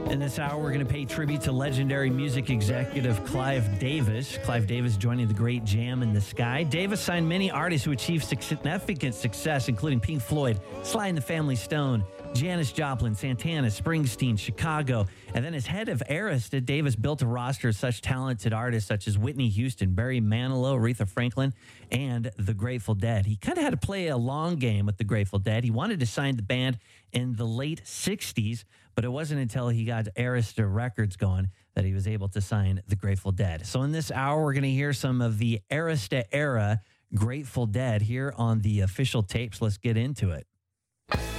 In this hour, we're going to pay tribute to legendary music executive Clive Davis. Clive Davis joining the great Jam in the Sky. Davis signed many artists who achieved significant success, including Pink Floyd, Sly and the Family Stone, Janis Joplin, Santana, Springsteen, Chicago. And then as head of Arista, Davis built a roster of such talented artists such as Whitney Houston, Barry Manilow, Aretha Franklin, and the Grateful Dead. He kind of had to play a long game with the Grateful Dead. He wanted to sign the band in the late 60s, but it wasn't until he got Arista Records going that he was able to sign the Grateful Dead. So in this hour, we're going to hear some of the Arista era Grateful Dead here on the official tapes. Let's get into it.